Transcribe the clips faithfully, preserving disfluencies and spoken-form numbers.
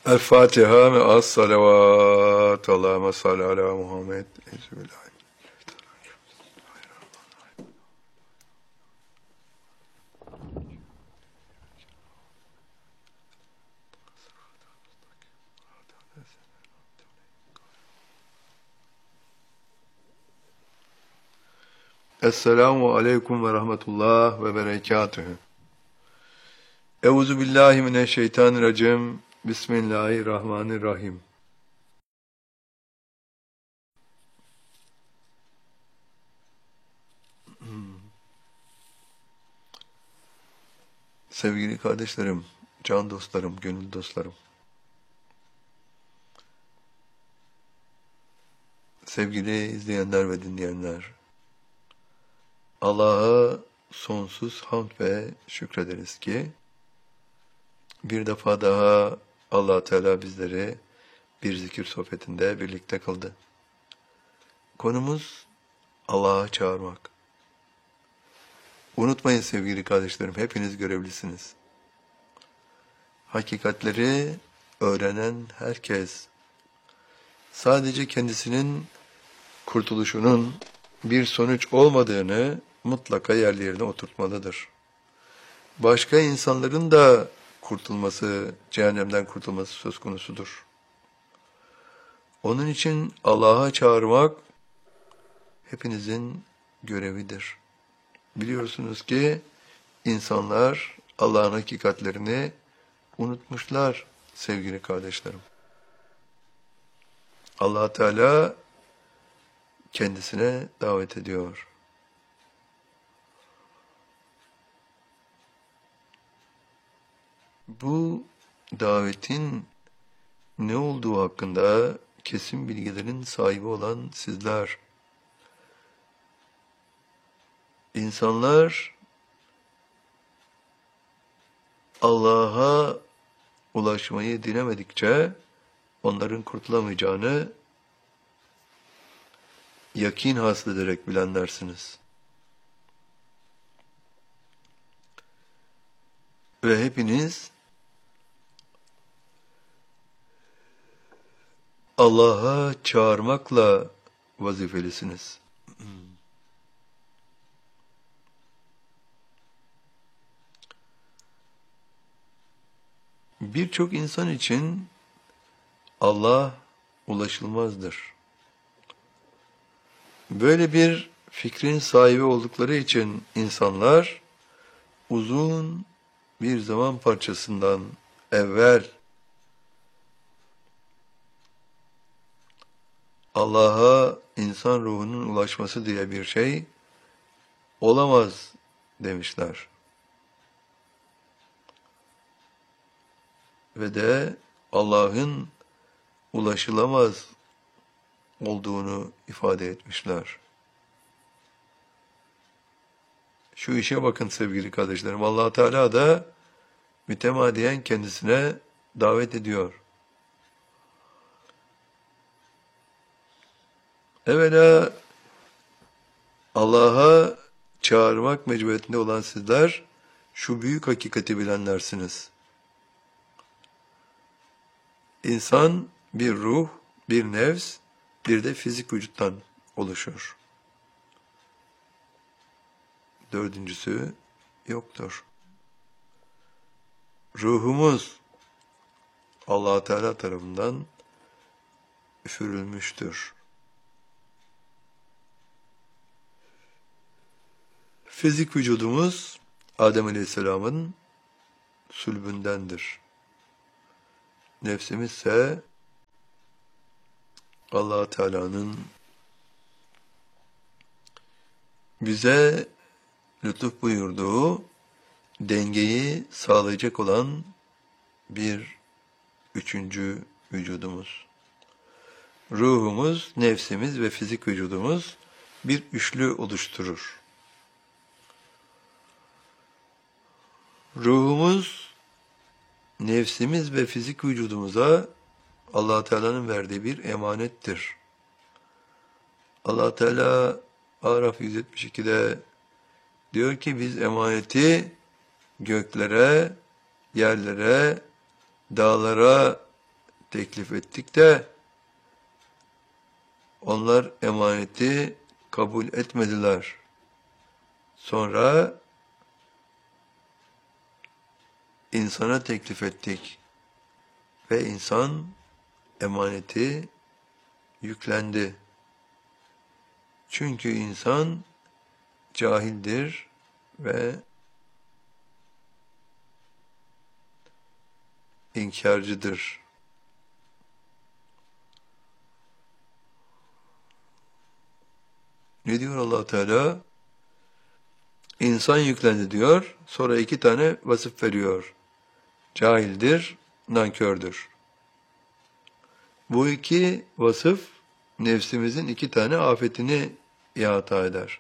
El Fatiha ve as salavat. Allahümme salli ala Muhammed. Bismillah. Esselamu aleyküm ve rahmetullah ve berekatühü. Euzu billahi mineşşeytanirracim. Bismillahirrahmanirrahim. Sevgili kardeşlerim, can dostlarım, gönül dostlarım. Sevgili izleyenler ve dinleyenler. Allah'a sonsuz hamd ve şükrederiz ki bir defa daha Allah Teala bizleri bir zikir sohbetinde birlikte kıldı. Konumuz Allah'a çağırmak. Unutmayın sevgili kardeşlerim, hepiniz görevlisiniz. Hakikatleri öğrenen herkes sadece kendisinin kurtuluşunun bir sonuç olmadığını mutlaka yerli yerine oturtmalıdır. Başka insanların da kurtulması, cehennemden kurtulması söz konusudur. Onun için Allah'a çağırmak hepinizin görevidir. Biliyorsunuz ki insanlar Allah'ın hakikatlerini unutmuşlar sevgili kardeşlerim. Allah Teala kendisine davet ediyor. Bu davetin ne olduğu hakkında kesin bilgilerin sahibi olan sizler, insanlar Allah'a ulaşmayı dilemedikçe onların kurtulamayacağını yakin hasıl ederek bilenlersiniz. Ve hepiniz Allah'a çağırmakla vazifelisiniz. Birçok insan için Allah ulaşılmazdır. Böyle bir fikrin sahibi oldukları için insanlar uzun bir zaman parçasından evvel Allah'a insan ruhunun ulaşması diye bir şey olamaz demişler. Ve de Allah'ın ulaşılamaz olduğunu ifade etmişler. Şu işe bakın sevgili kardeşlerim. Allah Teala da mütemadiyen kendisine davet ediyor. Evvela Allah'a çağırmak mecburiyetinde olan sizler şu büyük hakikati bilenlersiniz. İnsan bir ruh, bir nefs, bir de fizik vücuttan oluşur. Dördüncüsü yoktur. Ruhumuz Allah Teala tarafından üfürülmüştür. Fizik vücudumuz Adem Aleyhisselam'ın sülbündendir. Nefsimiz ise Allah Teala'nın bize lütuf buyurduğu dengeyi sağlayacak olan bir üçüncü vücudumuz. Ruhumuz, nefsimiz ve fizik vücudumuz bir üçlü oluşturur. Ruhumuz, nefsimiz ve fizik vücudumuza Allah Teala'nın verdiği bir emanettir. Allah Teala Araf yüz yetmiş ikide diyor ki biz emaneti göklere, yerlere, dağlara teklif ettik de onlar emaneti kabul etmediler. Sonra insana teklif ettik ve insan emaneti yüklendi. Çünkü insan cahildir ve inkarcıdır. Ne diyor Allah Teala? İnsan yüklendi diyor. Sonra iki tane vasıf veriyor. Cahildir, nankördür. Bu iki vasıf nefsimizin iki tane afetini ihata eder.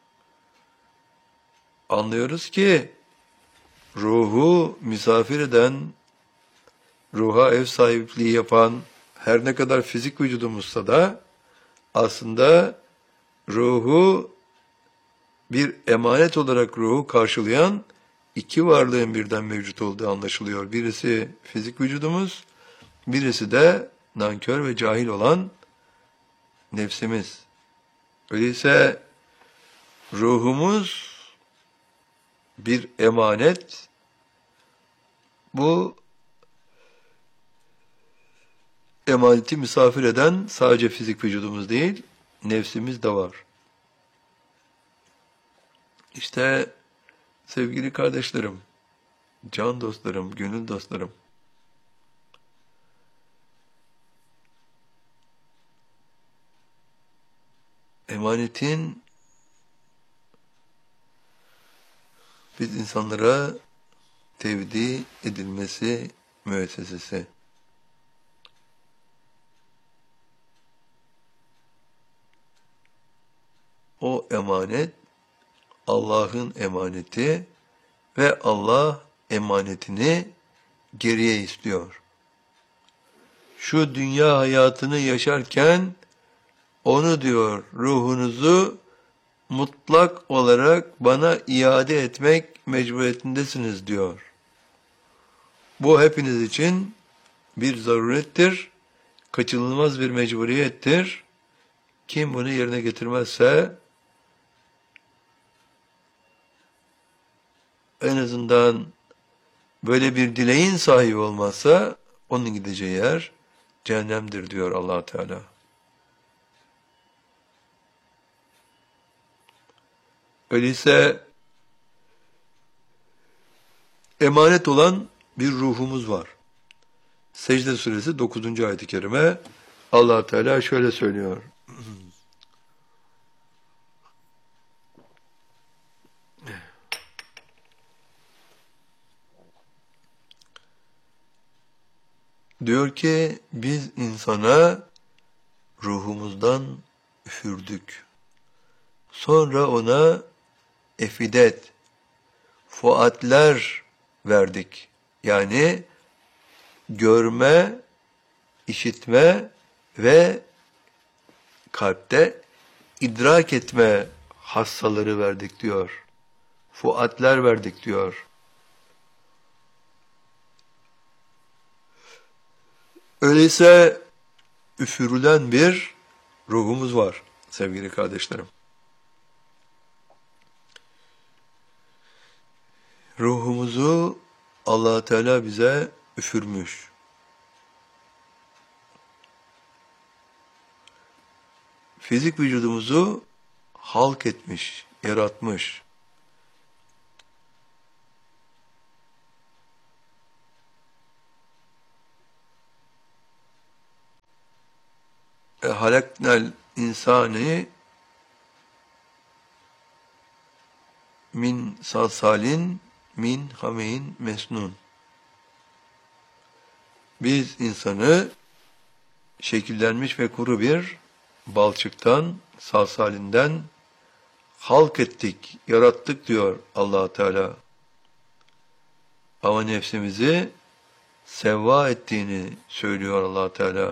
Anlıyoruz ki ruhu misafir eden, ruha ev sahipliği yapan, her ne kadar fizik vücudumuzsa da aslında ruhu bir emanet olarak ruhu karşılayan iki varlığın birden mevcut olduğu anlaşılıyor. Birisi fizik vücudumuz, birisi de nankör ve cahil olan nefsimiz. Öyleyse ruhumuz bir emanet. Bu emaneti misafir eden sadece fizik vücudumuz değil, nefsimiz de var. İşte sevgili kardeşlerim, can dostlarım, gönül dostlarım, emanetin biz insanlara tevdi edilmesi müessesesi. O emanet Allah'ın emaneti ve Allah emanetini geriye istiyor. Şu dünya hayatını yaşarken onu diyor, ruhunuzu mutlak olarak bana iade etmek mecburiyetindesiniz diyor. Bu hepiniz için bir zarurettir, kaçınılmaz bir mecburiyettir. Kim bunu yerine getirmezse en azından böyle bir dileğin sahibi olmazsa onun gideceği yer cehennemdir diyor Allah Teala. Öyleyse emanet olan bir ruhumuz var. Secde suresi dokuzuncu ayet-i kerime Allah Teala şöyle söylüyor. Diyor ki biz insana ruhumuzdan üfürdük. Sonra ona efidet, fuatler verdik. Yani görme, işitme ve kalpte idrak etme hassaları verdik diyor. Fuatler verdik diyor. Öyleyse üfürülen bir ruhumuz var sevgili kardeşlerim. Ruhumuzu Allah Teala bize üfürmüş. Fizik vücudumuzu halk etmiş, yaratmış. E, halaknel insani min salsalin min hamein mesnun. Biz insanı şekillenmiş ve kuru bir balçıktan, salsalinden halk ettik, yarattık diyor Allah Teala. Ama nefsimizi sevva ettiğini söylüyor Allah Teala.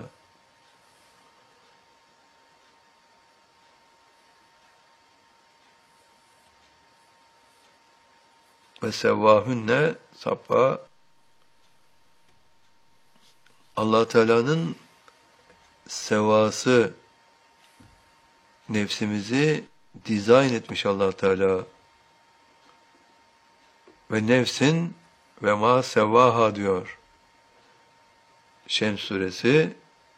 Ve sevvahünne Safa Allah Teala'nın sevası, nefsimizi dizayn etmiş Allah Teala. Ve nefsin ve ma sevvaha diyor. Şems suresi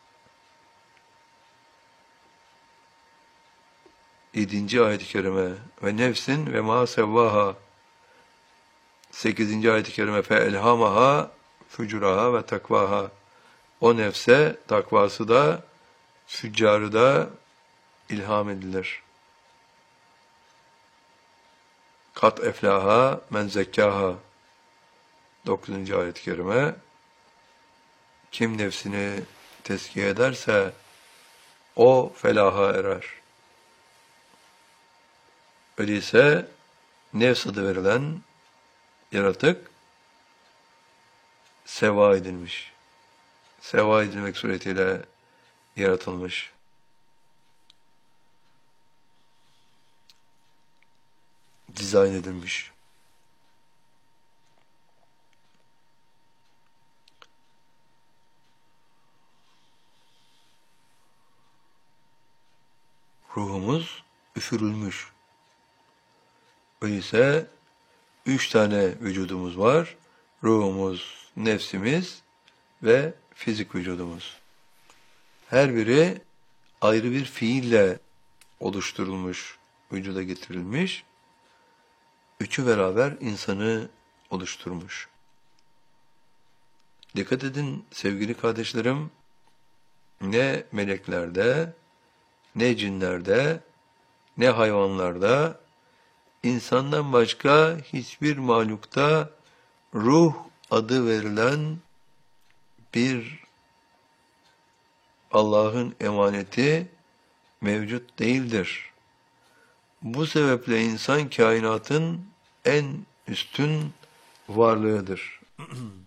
yedinci ayet-i kerime. Ve nefsin ve ma sevvaha sekizinci ayet-i kerime. Fe elhamaha fücuraha ve takvaha. O nefse takvası da füccarı da ilham edilir. Kat eflaha men zekkaha. dokuzuncu ayet-i kerime. Kim nefsini tezkiye ederse o felaha erer. Öyleyse nefs adı verilen yaratık seva edilmiş. Seva edilmek suretiyle yaratılmış. Dizayn edilmiş. Ruhumuz üfürülmüş. Öyleyse üç tane vücudumuz var. Ruhumuz, nefsimiz ve fizik vücudumuz. Her biri ayrı bir fiille oluşturulmuş, vücuda getirilmiş. Üçü beraber insanı oluşturmuş. Dikkat edin sevgili kardeşlerim, ne meleklerde, ne cinlerde, ne hayvanlarda, insandan başka hiçbir mahlukta ruh adı verilen bir Allah'ın emaneti mevcut değildir. Bu sebeple insan kainatın en üstün varlığıdır.